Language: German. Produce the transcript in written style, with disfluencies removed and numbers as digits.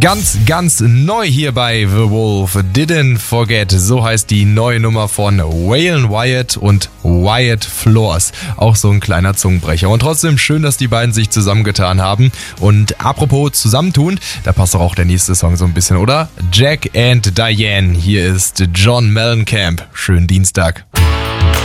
Ganz neu hier bei The Wolf. Didn't Forget, so heißt die neue Nummer von Waylon Wyatt und Wyatt Flores. Auch so ein kleiner Zungenbrecher. Und trotzdem schön, dass die beiden sich zusammengetan haben. Und apropos zusammentun, da passt doch auch der nächste Song so ein bisschen, oder? Jack and Diane. Hier ist John Mellencamp. Schönen Dienstag.